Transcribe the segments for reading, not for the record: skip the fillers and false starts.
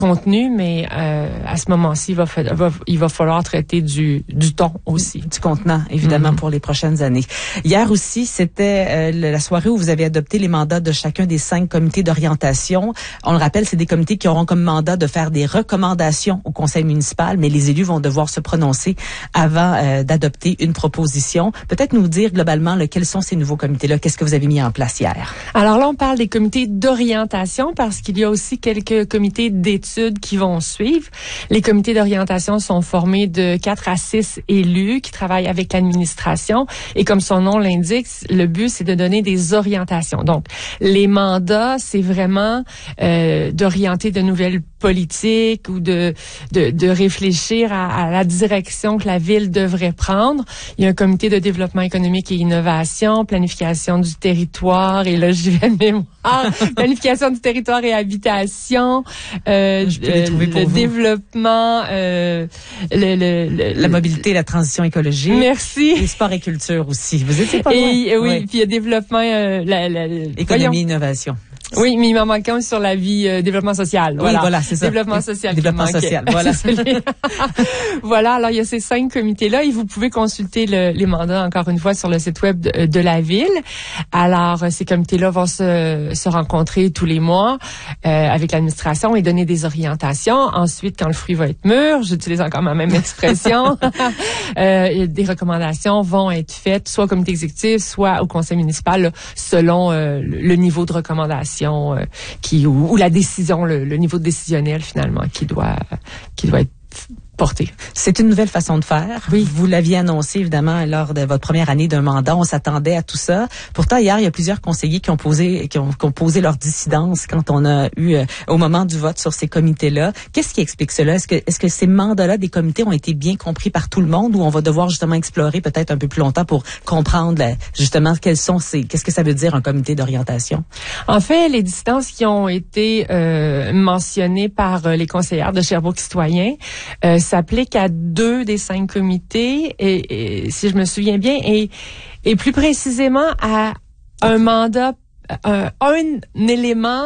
contenu, mais à ce moment-ci, il va falloir traiter du ton aussi. Du contenant, évidemment, pour les prochaines années. Hier aussi, c'était la soirée où vous avez adopté les mandats de chacun des 5 comités d'orientation. On le rappelle, c'est des comités qui auront comme mandat de faire des recommandations au conseil municipal, mais les élus vont devoir se prononcer avant d'adopter une proposition. Peut-être nous dire globalement quels sont ces nouveaux comités-là, qu'est-ce que vous avez mis en place hier? Alors là, on parle des comités d'orientation parce qu'il y a aussi quelques comités d'études qui vont suivre. Les comités d'orientation sont formés de 4 à 6 élus qui travaillent avec l'administration et comme son nom l'indique, le but c'est de donner des orientations. Donc, les mandats, c'est vraiment d'orienter de nouvelles politiques ou de réfléchir à la direction que la ville devrait prendre. Il y a un comité de développement économique et innovation, planification du territoire, et là, je vais de mémoire, planification du territoire et habitation, le développement, la mobilité, la transition écologique. Merci. Et sport et culture aussi. Vous étiez pas loin. Oui, puis il y a développement, économie, innovation. Oui, mais il m'en manque un sur la vie, développement social. Voilà. Oui, voilà, c'est ça. Développement social. Développement social, voilà. Voilà, alors il y a ces 5 comités-là et vous pouvez consulter les mandats, encore une fois, sur le site web de la ville. Alors, ces comités-là vont se rencontrer tous les mois avec l'administration et donner des orientations. Ensuite, quand le fruit va être mûr, j'utilise encore ma même expression, des recommandations vont être faites soit au comité exécutif, soit au conseil municipal, là, selon le niveau de recommandation ou la décision, le niveau décisionnel finalement qui doit être porté. C'est une nouvelle façon de faire. Oui. Vous l'aviez annoncé, évidemment, lors de votre première année d'un mandat. On s'attendait à tout ça. Pourtant, hier, il y a plusieurs conseillers qui ont posé leur dissidence quand on a eu, au moment du vote sur ces comités-là. Qu'est-ce qui explique cela? Est-ce que ces mandats-là des comités ont été bien compris par tout le monde ou on va devoir justement explorer peut-être un peu plus longtemps pour comprendre, justement, qu'est-ce que ça veut dire un comité d'orientation? En fait, les dissidences qui ont été mentionnées par les conseillères de Sherbrooke Citoyen s'applique à 2 des 5 comités et si je me souviens bien, et plus précisément à un mandat, un élément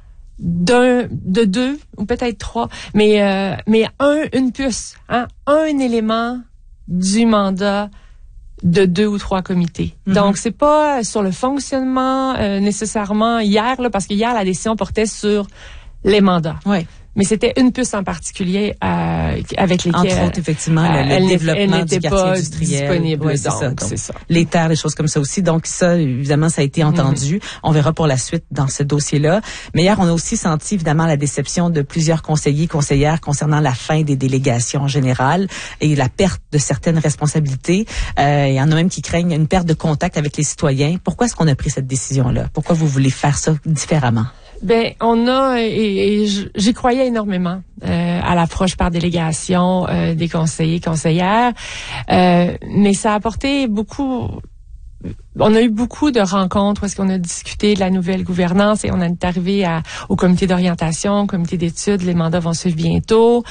de 2 ou peut-être 3, mais une puce, hein, un élément du mandat de 2 ou 3 comités. Mm-hmm. Donc, c'est pas sur le fonctionnement nécessairement hier, là, parce que hier, la décision portait sur les mandats. Oui. Mais c'était une puce en particulier avec lesquelles... Entre autres, effectivement, le développement du quartier industriel. Disponible. Ouais, c'est ça. Les terres, les choses comme ça aussi. Donc ça, évidemment, ça a été entendu. Mm-hmm. On verra pour la suite dans ce dossier-là. Mais hier, on a aussi senti, évidemment, la déception de plusieurs conseillers, conseillères concernant la fin des délégations en général et la perte de certaines responsabilités. Il y en a même qui craignent une perte de contact avec les citoyens. Pourquoi est-ce qu'on a pris cette décision-là? Pourquoi vous voulez faire ça différemment? Ben, on a, et j'y croyais énormément à l'approche par délégation des conseillers, conseillères, mais ça a apporté beaucoup. On a eu beaucoup de rencontres où est-ce qu'on a discuté de la nouvelle gouvernance et on est arrivé au comité d'orientation, au comité d'études. Les mandats vont suivre bientôt.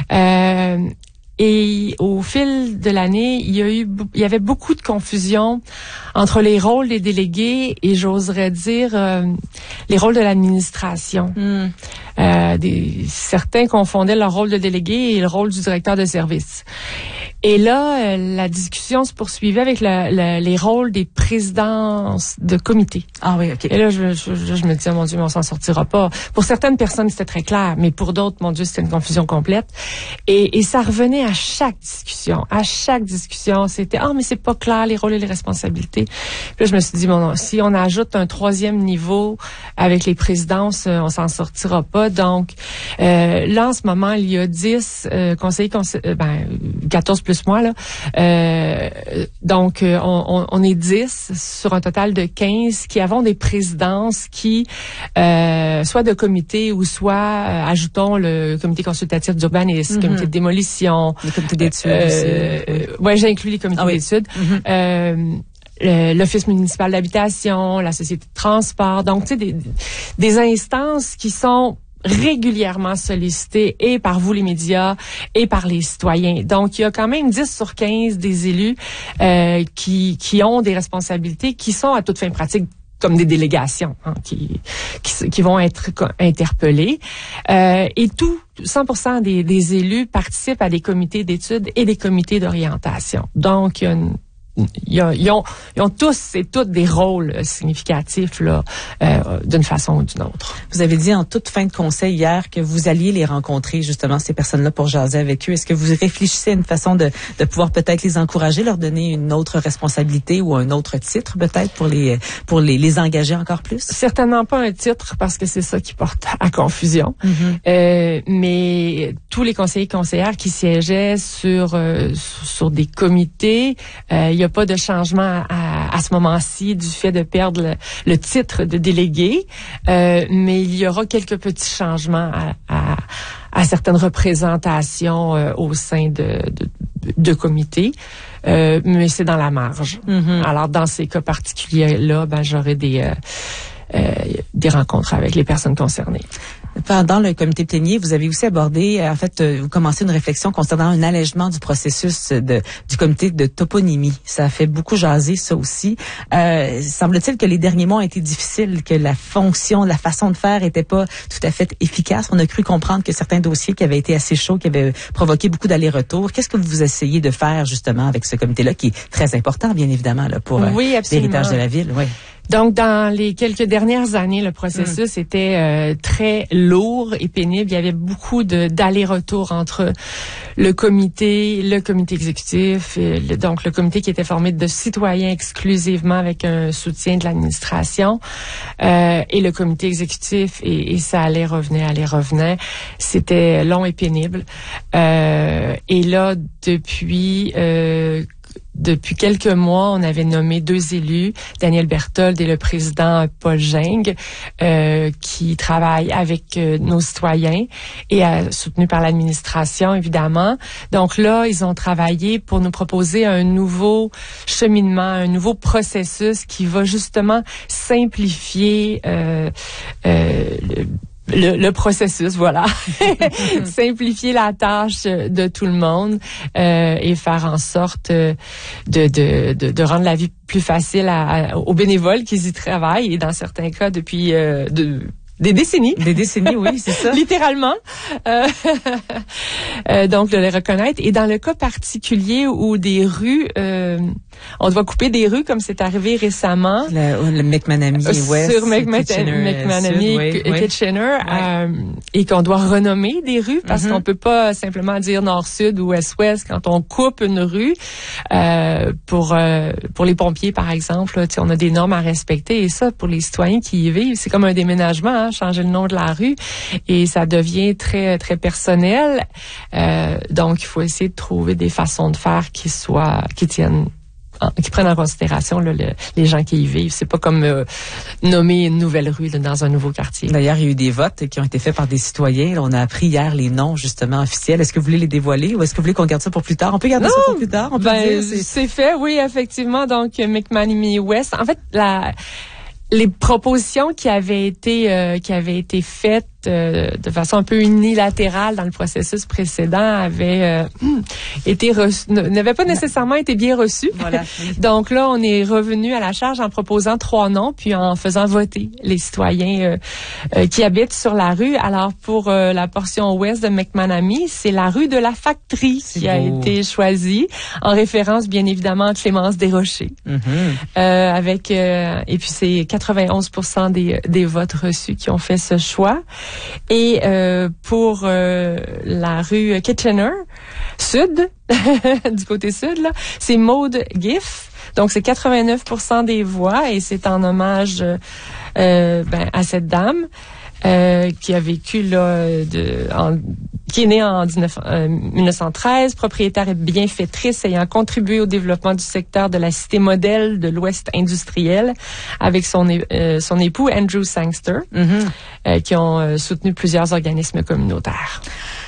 Et au fil de l'année, il y avait beaucoup de confusion entre les rôles des délégués et j'oserais dire les rôles de l'administration. Certains confondaient leur rôle de délégué et le rôle du directeur de service. Et là, la discussion se poursuivait avec les rôles des présidences de comité. Ah oui, OK. Et là, je me disais, mon Dieu, mais on s'en sortira pas. Pour certaines personnes, c'était très clair, mais pour d'autres, mon Dieu, c'était une confusion complète. Et ça revenait à chaque discussion. À chaque discussion, c'était, mais c'est pas clair, les rôles et les responsabilités. Puis là, je me suis dit, bon, si on ajoute un 3e niveau avec les présidences, on s'en sortira pas. Donc, là, en ce moment, il y a 10 conseillers, 14 plus moi, là. Donc, on est 10 sur un total de 15 qui avons des présidences qui, soit de comité ou soit, ajoutons le comité consultatif d'urbanisme, comité de démolition. Le comité d'études aussi. Ouais, j'ai inclus les comités d'études. L'Office municipal d'habitation, la Société de transport. Donc, tu sais, des instances qui sont régulièrement sollicité et par vous les médias et par les citoyens. Donc, il y a quand même 10 sur 15 des élus qui ont des responsabilités qui sont à toute fin pratique comme des délégations qui vont être interpellées. Et 100% des élus participent à des comités d'études et des comités d'orientation. Donc, ils ont tous et toutes des rôles significatifs là, d'une façon ou d'une autre. Vous avez dit en toute fin de conseil hier que vous alliez les rencontrer, justement, ces personnes-là, pour jaser avec eux. Est-ce que vous réfléchissez à une façon de pouvoir peut-être les encourager, leur donner une autre responsabilité ou un autre titre, peut-être, pour les engager encore plus? Certainement pas un titre, parce que c'est ça qui porte à confusion. Mais tous les conseillers et conseillères qui siégeaient sur des comités, il n'y a pas de changement à ce moment-ci du fait de perdre le titre de délégué, mais il y aura quelques petits changements à certaines représentations au sein de comités, mais c'est dans la marge. Alors, dans ces cas particuliers-là, j'aurai des rencontres avec les personnes concernées. Pendant le comité plénier, vous avez aussi abordé, vous commencez une réflexion concernant un allègement du processus du comité de toponymie. Ça a fait beaucoup jaser, ça aussi. Semble-t-il que les derniers mois ont été difficiles, que la façon de faire était pas tout à fait efficace. On a cru comprendre que certains dossiers qui avaient été assez chauds, qui avaient provoqué beaucoup d'allers-retours. Qu'est-ce que vous essayez de faire, justement, avec ce comité-là, qui est très important, bien évidemment, là, pour l'héritage de la ville? Oui. Donc, dans les quelques dernières années, le processus était très lourd et pénible. Il y avait beaucoup d'allers-retours entre le comité exécutif, donc le comité qui était formé de citoyens exclusivement avec un soutien de l'administration, et le comité exécutif, et ça revenait. C'était long et pénible. Et là, depuis quelques mois, on avait nommé 2 élus, Daniel Berthold et le président Paul Geng, qui travaillent avec nos citoyens et soutenus par l'administration, évidemment. Donc là, ils ont travaillé pour nous proposer un nouveau cheminement, un nouveau processus qui va justement simplifier le processus, voilà. Simplifier la tâche de tout le monde, et faire en sorte de rendre la vie plus facile aux bénévoles qui y travaillent, et dans certains cas depuis des décennies. Des décennies, oui, c'est ça. Littéralement. Donc, de les reconnaître. Et dans le cas particulier où des rues, on doit couper des rues, comme c'est arrivé récemment. Le McManamy West. Sur McManamy et Kitchener. Et qu'on doit renommer des rues, parce qu'on peut pas simplement dire nord-sud ou est-ouest quand on coupe une rue. Pour les pompiers, par exemple, là, on a des normes à respecter. Et ça, pour les citoyens qui y vivent, c'est comme un déménagement, changer le nom de la rue, et ça devient très très personnel. Donc il faut essayer de trouver des façons de faire qui prennent en considération là, les gens qui y vivent. C'est pas comme nommer une nouvelle rue là, dans un nouveau quartier. D'ailleurs, il y a eu des votes qui ont été faits par des citoyens. On a appris hier les noms justement officiels. Est-ce que vous voulez les dévoiler ou est-ce que vous voulez qu'on garde ça pour plus tard? On peut garder ça pour plus tard. On peut dire, c'est fait, oui, effectivement. Donc McManamy West. En fait, les propositions qui avaient été faites de façon un peu unilatérale dans le processus précédent n'avaient pas nécessairement été bien reçues. Voilà. Donc là, on est revenu à la charge en proposant 3 noms, puis en faisant voter les citoyens qui habitent sur la rue. Alors pour la portion ouest de McManamy, c'est la rue de la Factory qui a été choisie, en référence bien évidemment à Clémence Desrochers. Et puis c'est 91% des votes reçus qui ont fait ce choix. Et pour la rue Kitchener Sud, du côté sud, là, c'est Maude Giff. Donc c'est 89% des voix, et c'est en hommage à cette dame qui a vécu là qui est née en 1913, propriétaire et bienfaitrice, ayant contribué au développement du secteur de la cité modèle de l'Ouest industriel avec son époux Andrew Sangster, qui ont soutenu plusieurs organismes communautaires.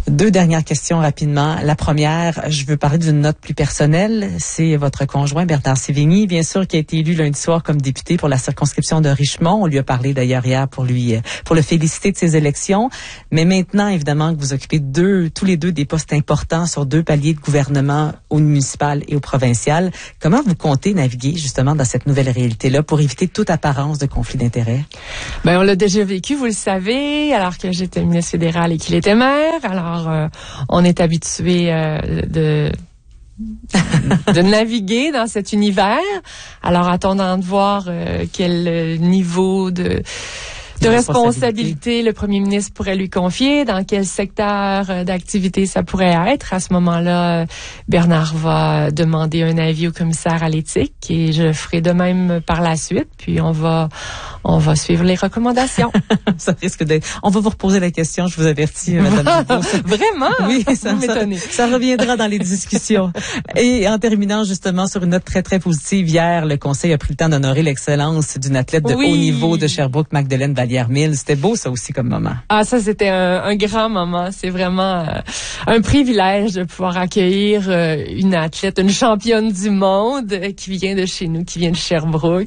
2 dernières questions rapidement. La première, je veux parler d'une note plus personnelle. C'est votre conjoint Bernard Sévigny, bien sûr, qui a été élu lundi soir comme député pour la circonscription de Richmond. On lui a parlé d'ailleurs hier pour le féliciter de ses élections. Mais maintenant, évidemment, que vous occupez tous les deux des postes importants sur 2 paliers de gouvernement, au municipal et au provincial. Comment vous comptez naviguer justement dans cette nouvelle réalité-là pour éviter toute apparence de conflit d'intérêts? Ben, on l'a déjà vécu, vous le savez, alors que j'étais ministre fédéral et qu'il était maire. Alors, on est habitué de naviguer dans cet univers. Alors, attendant de voir quel niveau de responsabilité le premier ministre pourrait lui confier, dans quel secteur d'activité ça pourrait être. À ce moment-là, Bernard va demander un avis au commissaire à l'éthique et je ferai de même par la suite. Puis on va suivre les recommandations. Ça risque d'être... On va vous reposer la question, je vous avertis, Madame. Vraiment? Oui, ça reviendra dans les discussions. Et en terminant justement sur une note très, très positive, hier, le Conseil a pris le temps d'honorer l'excellence d'une athlète de haut niveau de Sherbrooke, Magdeleine Vallière-Mills. C'était beau, ça aussi, comme moment. Ah, ça, c'était un grand moment. C'est vraiment un privilège de pouvoir accueillir une athlète, une championne du monde qui vient de chez nous, qui vient de Sherbrooke.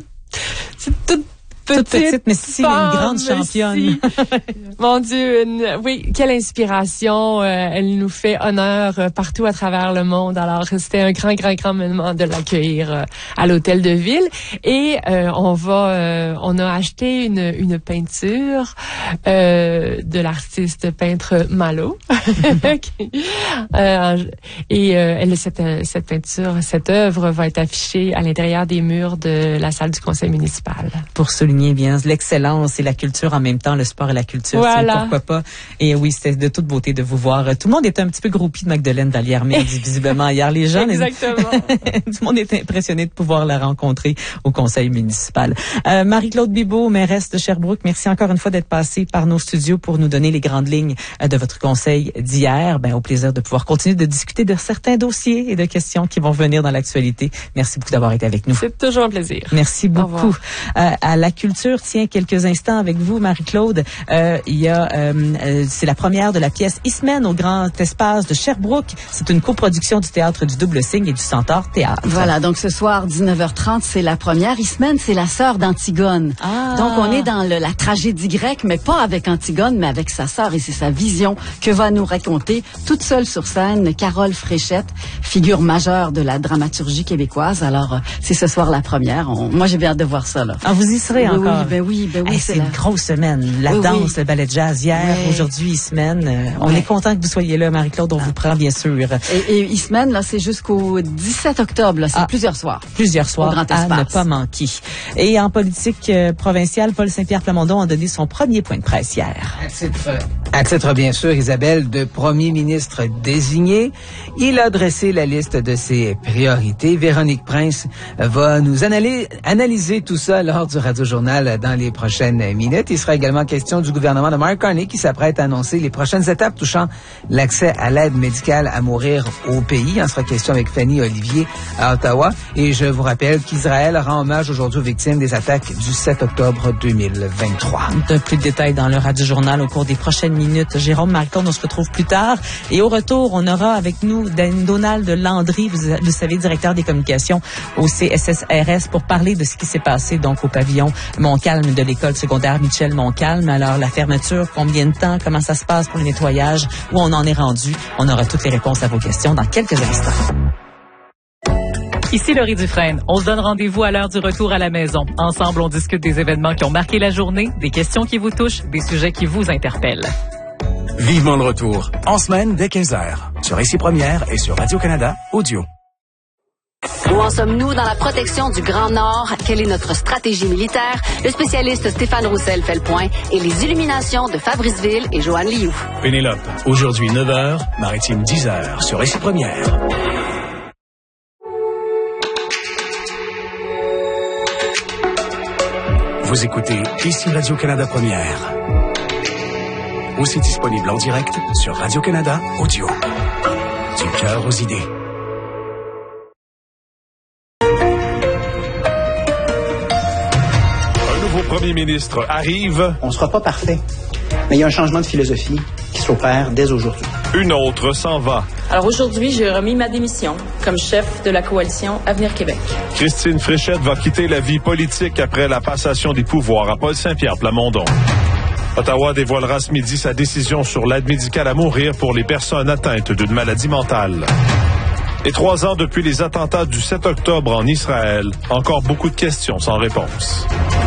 Toute petite, mais si, une grande championne. Mon Dieu, oui, quelle inspiration. Elle nous fait honneur partout à travers le monde. Alors, c'était un grand moment de l'accueillir à l'hôtel de ville. Et on a acheté une peinture de l'artiste peintre Malo. Cette peinture, cette œuvre va être affichée à l'intérieur des murs de la salle du conseil municipal. Pour souligner bien l'excellence et la culture en même temps, le sport et la culture, voilà. Pourquoi pas. Et oui, c'était de toute beauté de vous voir. Tout le monde était un petit peu groupie de Magdeleine Vallière-Mills, visiblement hier. Les gens, exactement. Tout le monde était impressionné de pouvoir la rencontrer au conseil municipal. Marie-Claude Bibeau, mairesse de Sherbrooke, merci encore une fois d'être passée par nos studios pour nous donner les grandes lignes de votre conseil d'hier. Au plaisir de pouvoir continuer de discuter de certains dossiers et de questions qui vont venir dans l'actualité. Merci beaucoup d'avoir été avec nous. C'est toujours un plaisir. Merci beaucoup. À la culture, tiens, quelques instants avec vous, Marie-Claude. C'est la première de la pièce Ismène au Grand Espace de Sherbrooke. C'est une coproduction du Théâtre du Double Cygne et du Centaure Théâtre. Voilà, donc ce soir, 19h30, c'est la première. Ismène, c'est la sœur d'Antigone. Ah. Donc on est dans la tragédie grecque, mais pas avec Antigone, mais avec sa sœur, et c'est sa vision que va nous raconter, toute seule sur scène, Carole Fréchette, figure majeure de la dramaturgie québécoise. Alors, c'est ce soir la première. Moi, j'ai bien hâte de voir ça, là. Ah, vous y serez encore? Oui, hey, c'est une grosse semaine. La danse, le ballet de jazz hier, aujourd'hui, Ismène. On est content que vous soyez là, Marie-Claude. On vous prend, bien sûr. Et Ismène, là, c'est jusqu'au 17 octobre. Là, c'est plusieurs soirs. Plusieurs soirs au Grand à Espace. Ne pas manquer. Et en politique provinciale, Paul Saint-Pierre Plamondon a donné son premier point de presse hier. À titre, bien sûr, Isabelle, de premier ministre désigné, il a dressé la liste de ses priorités. Véronique Prince va nous analyser tout ça lors du Radio-Journal dans les prochaines minutes. Il sera également question du gouvernement de Mark Carney qui s'apprête à annoncer les prochaines étapes touchant l'accès à l'aide médicale à mourir au pays. Il en sera question avec Fanny Olivier à Ottawa. Et je vous rappelle qu'Israël rend hommage aujourd'hui aux victimes des attaques du 7 octobre 2023. De plus de détails dans le Radio-Journal au cours des prochaines minutes. Jérôme, Marie-Claude, on se retrouve plus tard. Et au retour, on aura avec nous Donald Landry, vous savez, directeur des communications au CSSRS, pour parler de ce qui s'est passé donc au pavillon Montcalm de l'école secondaire Michel Montcalm. Alors, la fermeture, combien de temps, comment ça se passe pour le nettoyage, où on en est rendu? On aura toutes les réponses à vos questions dans quelques instants. Ici Laurie Dufresne. On se donne rendez-vous à l'heure du retour à la maison. Ensemble, on discute des événements qui ont marqué la journée, des questions qui vous touchent, des sujets qui vous interpellent. Vivement le retour, en semaine dès 15h, sur Ici Première et sur Radio-Canada Audio. Où en sommes-nous dans la protection du Grand Nord? Quelle est notre stratégie militaire? Le spécialiste Stéphane Roussel fait le point et les illuminations de Fabrice Ville et Joanne Lioux. Pénélope, aujourd'hui 9h, Maritime 10h, sur Ici Première. Vous écoutez Ici Radio-Canada Première. Aussi disponible en direct sur Radio-Canada Audio. Du cœur aux idées. Un nouveau premier ministre arrive. On ne sera pas parfait, mais il y a un changement de philosophie. qui s'opère dès aujourd'hui. Une autre s'en va. Alors aujourd'hui, j'ai remis ma démission comme chef de la coalition Avenir Québec. Christine Fréchette va quitter la vie politique après la passation des pouvoirs à Paul Saint-Pierre Plamondon. Ottawa dévoilera ce midi sa décision sur l'aide médicale à mourir pour les personnes atteintes d'une maladie mentale. Et 3 ans depuis les attentats du 7 octobre en Israël, encore beaucoup de questions sans réponse.